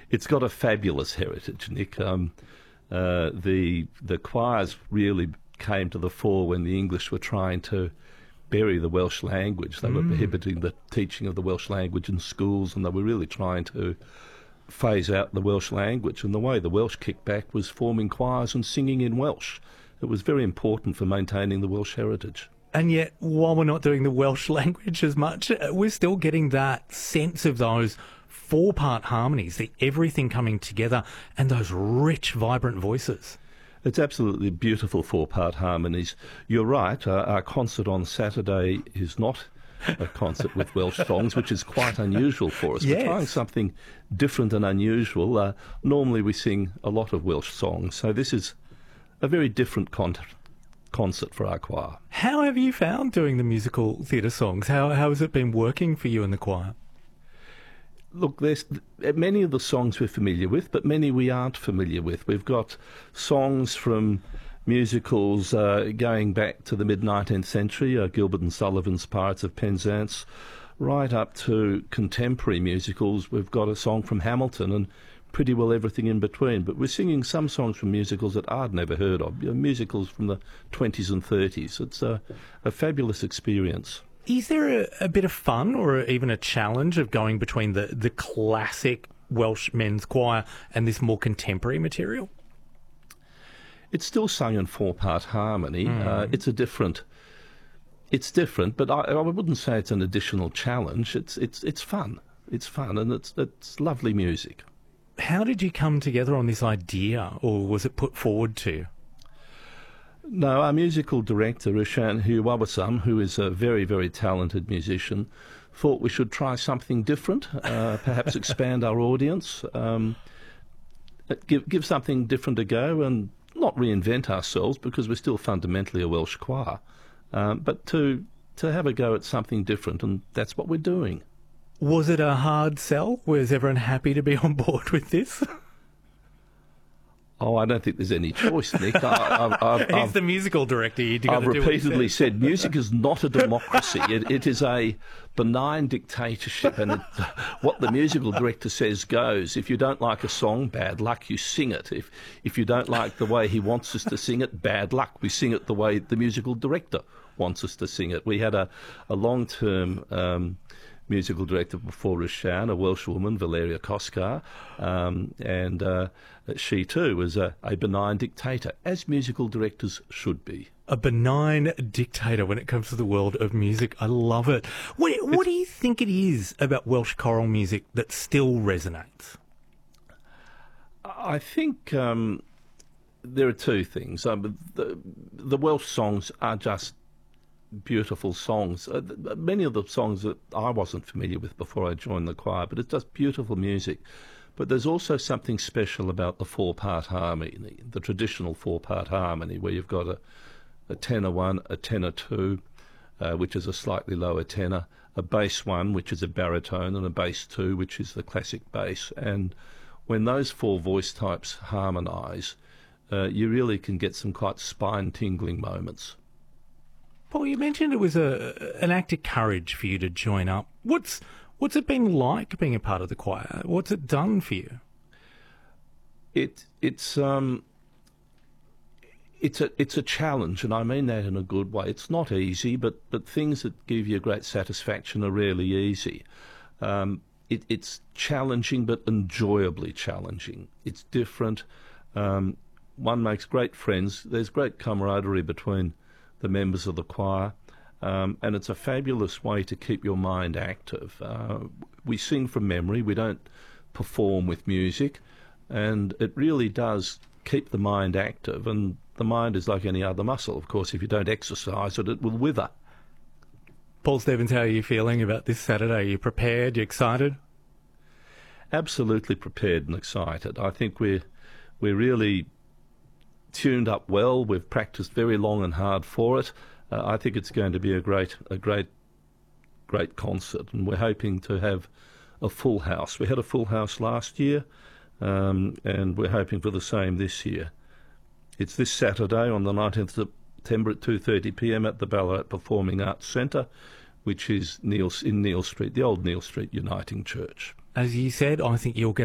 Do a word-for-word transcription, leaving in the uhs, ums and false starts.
it's got a fabulous heritage, Nick. Um, uh, the the choirs really came to the fore when the English were trying to bury the Welsh language. They were Mm. prohibiting the teaching of the Welsh language in schools, and they were really trying to phase out the Welsh language. And the way the Welsh kicked back was forming choirs and singing in Welsh. It was very important for maintaining the Welsh heritage. And yet, while we're not doing the Welsh language as much, uh, we're still getting that sense of those four-part harmonies, the everything coming together, and those rich, vibrant voices. It's absolutely beautiful four-part harmonies. You're right, uh, our concert on Saturday is not a concert with Welsh songs, which is quite unusual for us. Yes. We're trying something different and unusual. Uh, normally we sing a lot of Welsh songs, so this is a very different con- concert for our choir. How have you found doing the musical theatre songs? How, how has it been working for you in the choir? Look, there's many of the songs we're familiar with, but many we aren't familiar with. We've got songs from musicals uh, going back to the mid-nineteenth century, uh, Gilbert and Sullivan's Pirates of Penzance, right up to contemporary musicals. We've got a song from Hamilton and pretty well everything in between. But we're singing some songs from musicals that I'd never heard of, you know, musicals from the twenties and thirties. It's a, a fabulous experience. Is there a, a bit of fun or even a challenge of going between the, the classic Welsh men's choir and this more contemporary material? It's still sung in four-part harmony. Mm. Uh, it's a different... It's different, but I, I wouldn't say it's an additional challenge. It's it's it's fun. It's fun, and it's it's lovely music. How did you come together on this idea, or was it put forward to you? No, our musical director, Rishan Huwawasam, who is a very, very talented musician, thought we should try something different, uh, perhaps expand our audience, um, give, give something different a go, and not reinvent ourselves, because we're still fundamentally a Welsh choir, um, but to, to have a go at something different, and that's what we're doing. Was it a hard sell? Was everyone happy to be on board with this? Oh, I don't think there's any choice, Nick. I, I've, I've, He's I've, the musical director. You I've repeatedly said music is not a democracy. It, it is a benign dictatorship, and it, what the musical director says goes. If you don't like a song, bad luck, you sing it. If if you don't like the way he wants us to sing it, bad luck, we sing it the way the musical director wants us to sing it. We had a, a long-term... Um, musical director before Rishan, a Welsh woman, Valeria Koskar, um, and uh, she too was a, a benign dictator, as musical directors should be. A benign dictator when it comes to the world of music. I love it. What, what do you think it is about Welsh choral music that still resonates? I think um, there are two things. Um, the, the Welsh songs are just beautiful songs. Uh, many of the songs that I wasn't familiar with before I joined the choir, but it's just beautiful music. But there's also something special about the four-part harmony, the traditional four-part harmony, where you've got a, a tenor one, a tenor two, uh, which is a slightly lower tenor, a bass one, which is a baritone, and a bass two, which is the classic bass. And when those four voice types harmonise, uh, you really can get some quite spine-tingling moments. Paul, you mentioned it was a an act of courage for you to join up. What's what's it been like being a part of the choir? What's it done for you? It it's um it's a it's a challenge, and I mean that in a good way. It's not easy, but but things that give you great satisfaction are rarely easy. Um, it, it's challenging, but enjoyably challenging. It's different. Um, one makes great friends. There's great camaraderie between the members of the choir, um, and it's a fabulous way to keep your mind active. Uh, we sing from memory, we don't perform with music, and it really does keep the mind active, and the mind is like any other muscle. Of course, if you don't exercise it, it will wither. Paul Stevens, how are you feeling about this Saturday? Are you prepared? Are you excited? Absolutely prepared and excited. I think we're, we're really tuned up well. We've practiced very long and hard for it. Uh, I think it's going to be a great, a great, great concert, and we're hoping to have a full house. We had a full house last year, um, and we're hoping for the same this year. It's this Saturday on the nineteenth of September at two thirty p m at the Ballarat Performing Arts Centre, which is Neil, in Neil Street, the old Neil Street Uniting Church. As you said, I think you'll get